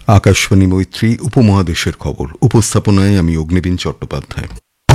আকাশবাণী মৈত্রী উপমহাদেশের খবর উপস্থাপনায় আমি অগ্নিবীণ চট্টোপাধ্যায়।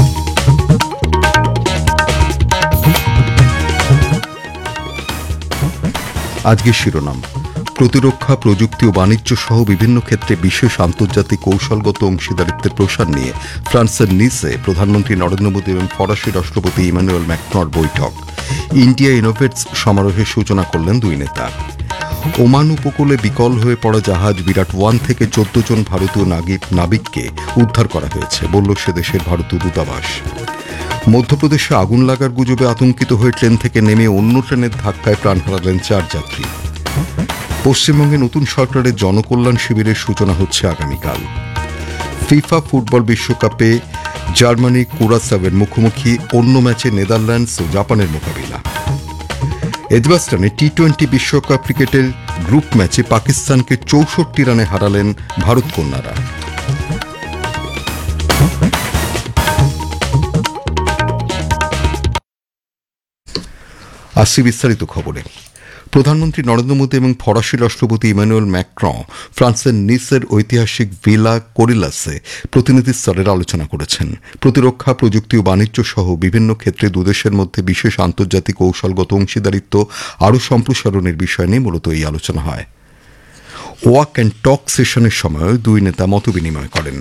আজকের শিরোনাম: প্রতিরক্ষা, প্রযুক্তি ও বাণিজ্য সহ বিভিন্ন ক্ষেত্রে বিশেষ আন্তর্জাতিক কৌশলগত অংশীদারিত্বের প্রসার নিয়ে ফ্রান্সের নিসে প্রধানমন্ত্রী নরেন্দ্র মোদী এবং ফরাসি রাষ্ট্রপতি ইমানুয়েল ম্যাক্রঁর বৈঠক। ইন্ডিয়া ইনোভেটস সমারোহের সূচনা করলেন দুই নেতা। ওমান উপকূলে বিকল হয়ে পড়া জাহাজ বিরাট 1 থেকে 14 জন ভারতীয় নাবিককে উদ্ধার করা হয়েছে বলল সে দেশের ভারতীয় দূতাবাস। মধ্যপ্রদেশে আগুন লাগার গুজবে আতঙ্কিত হয়ে ট্রেন থেকে নেমে অন্য ট্রেনের ধাক্কায় প্রাণ হারালেন 4 যাত্রী। পশ্চিমবঙ্গে নতুন সরকারের জনকল্যাণ শিবিরের সূচনা হচ্ছে আগামীকাল। ফিফা ফুটবল বিশ্বকাপে জার্মানি কুরাসাওয়ের মুখোমুখি, অন্য ম্যাচে নেদারল্যান্ডস ও জাপানের মোকাবিলা। এজবাস্টানে টি-20 বিশ্বকাপ ক্রিকেটের গ্রুপ ম্যাচে পাকিস্তানকে 64 রানে হারালেন ভারত কন্যারা। আসছি বিস্তারিত খবরে। প্রধানমন্ত্রী নরেন্দ্র মোদী এবং ফরাসি রাষ্ট্রপতি ইমানুয়েল ম্যাক্রঁ ফ্রান্সের নিসের ঐতিহাসিক ভিলা কোরিলাসে প্রতিনিধি স্তরের আলোচনা করেছেন। প্রতিরক্ষা, প্রযুক্তি ও বাণিজ্য সহ বিভিন্ন ক্ষেত্রে দুদেশের মধ্যে বিশেষ আন্তর্জাতিক কৌশলগত অংশীদারিত্ব আরও সম্প্রসারণের বিষয় নিয়ে মূলত এই আলোচনা হয়। ওয়াক অ্যান্ড টক সেশনের সময় দুই নেতা মতবিনিময় করেন।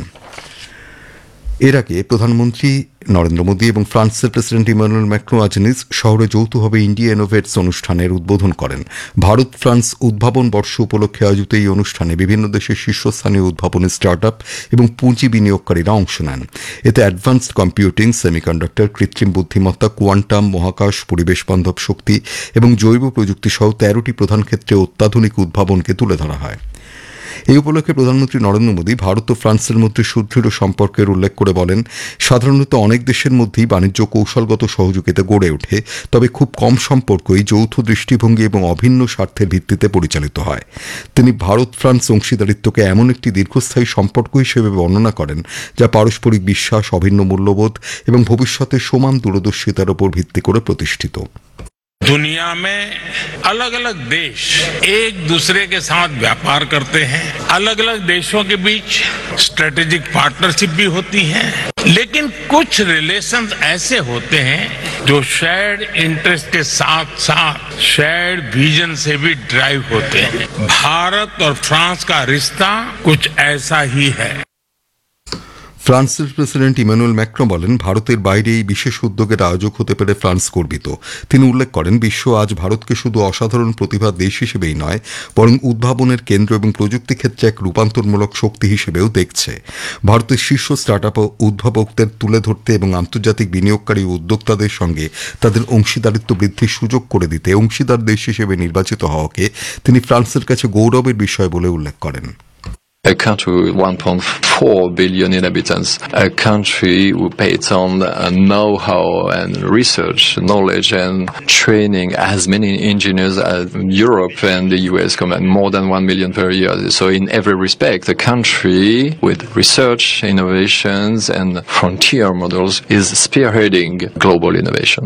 এর আগে প্রধানমন্ত্রী নরেন্দ্র মোদী এবং ফ্রান্সের প্রেসিডেন্ট ইমানুয়েল ম্যাক্রঁ আজ নিজ শহরে যৌথভাবে ইন্ডিয়া ইনোভেটস অনুষ্ঠানের উদ্বোধন করেন। ভারত ফ্রান্স উদ্ভাবন বর্ষ উপলক্ষে আয়োজিত এই অনুষ্ঠানে বিভিন্ন দেশের শীর্ষস্থানীয় উদ্ভাবনী স্টার্টআপ এবং পুঁজি বিনিয়োগকারীরা অংশ নেন। এতে অ্যাডভান্সড কম্পিউটিং, সেমিকন্ডাক্টর, কৃত্রিম বুদ্ধিমত্তা, কোয়ান্টাম, মহাকাশ, পরিবেশ বান্ধব শক্তি এবং জৈব প্রযুক্তি সহ 13টি প্রধান ক্ষেত্রে অত্যাধুনিক উদ্ভাবনকে তুলে ধরা হয়। এই উপলক্ষে প্রধানমন্ত্রী নরেন্দ্র মোদী ভারত ও ফ্রান্সের মধ্যে সুদৃঢ় সম্পর্কের উল্লেখ করে বলেন, সাধারণত অনেক দেশের মধ্যেই বাণিজ্য কৌশলগত সহযোগিতা গড়ে ওঠে, তবে খুব কম সম্পর্কই যৌথ দৃষ্টিভঙ্গি এবং অভিন্ন স্বার্থের ভিত্তিতে পরিচালিত হয়। তিনি ভারত ফ্রান্স অংশীদারিত্বকে এমন একটি দীর্ঘস্থায়ী সম্পর্ক হিসেবে বর্ণনা করেন যা পারস্পরিক বিশ্বাস, অভিন্ন মূল্যবোধ এবং ভবিষ্যতে সমান দূরদর্শিতার উপর ভিত্তি করে প্রতিষ্ঠিত। दुनिया में अलग अलग देश एक दूसरे के साथ व्यापार करते हैं, अलग अलग देशों के बीच स्ट्रेटेजिक पार्टनरशिप भी होती है, लेकिन कुछ रिलेशंस ऐसे होते हैं जो शेयर्ड इंटरेस्ट के साथ साथ शेयर्ड विजन से भी ड्राइव होते हैं। भारत और फ्रांस का रिश्ता कुछ ऐसा ही है। ফ্রান্সের প্রেসিডেন্ট ইমানুয়েল ম্যাক্রঁ বলেন, ভারতের বাইরে এই বিশেষ উদ্যোগের আয়োজক হতে পেরে ফ্রান্স গর্বিত। তিনি উল্লেখ করেন, বিশ্ব আজ ভারতকে শুধু অসাধারণ প্রতিভার দেশ হিসেবেই নয়, বরং উদ্ভাবনের কেন্দ্র এবং প্রযুক্তি ক্ষেত্রে এক রূপান্তরমূলক শক্তি হিসেবেও দেখছে। ভারতের শীর্ষ স্টার্টআপ ও উদ্ভাবকদের তুলে ধরতে এবং আন্তর্জাতিক বিনিয়োগকারী উদ্যোক্তাদের সঙ্গে তাদের অংশীদারিত্ব বৃদ্ধির সুযোগ করে দিতে অংশীদার দেশ হিসেবে নির্বাচিত হওয়াকে তিনি ফ্রান্সের কাছে গৌরবের বিষয় বলে উল্লেখ করেন। A country with 1.4 billion inhabitants, a country who pays on know-how and research, knowledge and training as many engineers as Europe and the US combined, more than 1 million per year. So in every respect, a country with research, innovations and frontier models is spearheading global innovation.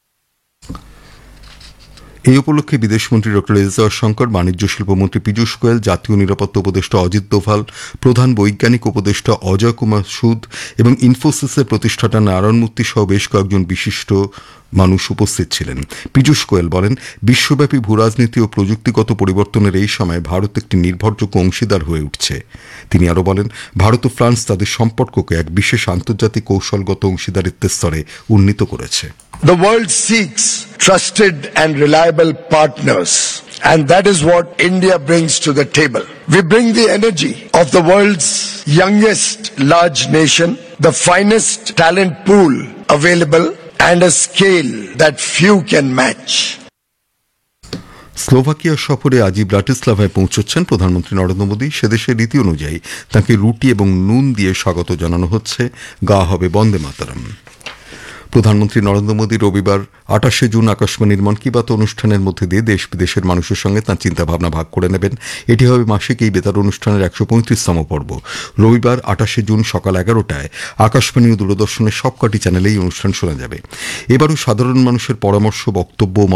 এই উপলক্ষে বিদেশমন্ত্রী doctor S Jaishankar, বাণিজ্য শিল্পমন্ত্রী পীযূষ গোয়েল, জাতীয় নিরাপত্তা উপদেষ্টা অজিত দোভাল, প্রধান বৈজ্ঞানিক উপদেষ্টা অজয় কুমার সুদ এবং ইনফোসিসের প্রতিষ্ঠাতা নারায়ণ মূর্তি সহ বেশ কয়েকজন বিশিষ্ট মানুষ উপস্থিত ছিলেন। পীযূষ গোয়েল বলেন, বিশ্বব্যাপী ভূরাজনীতি ও প্রযুক্তিগত পরিবর্তনের এই সময় ভারত একটি নির্ভরযোগ্য অংশীদার হয়ে উঠছে। তিনি আরও বলেন, ভারত ও ফ্রান্স তাদের সম্পর্ককে এক বিশেষ আন্তর্জাতিক কৌশলগত অংশীদারিত্বের স্তরে উন্নীত করেছে। The world seeks trusted and reliable partners, and that is what India brings to the table. We bring the energy of the world's youngest large nation, the finest talent pool available, and a scale that few can match. Slovakia সফরে আজই ব্রাটিস্লাভায় পৌঁছচ্ছেন প্রধানমন্ত্রী নরেন্দ্র মোদী। সেদেশের রীতি অনুযায়ী তাঁকে রুটি এবং নুন দিয়ে স্বাগত জানানো হচ্ছে, গাওয়া হবে বন্দে মাতরম। প্রধানমন্ত্রী নরেন্দ্র মোদী রবিবার 28শে জুন আকাশবাণীর মন কি বাত অনুষ্ঠানের মধ্যে দিয়ে দেশ বিদেশের মানুষের সঙ্গে তাঁর চিন্তাভাবনা ভাগ করে নেবেন। এটি হবে মাসিক এই বেতার অনুষ্ঠানের 135তম পর্ব। রবিবার 28শে জুন সকাল 11টায় আকাশবাণী ও দূরদর্শনের সবকটি চ্যানেলেই অনুষ্ঠান শোনা যাবে। এবারও সাধারণ মানুষের পরামর্শ, বক্তব্য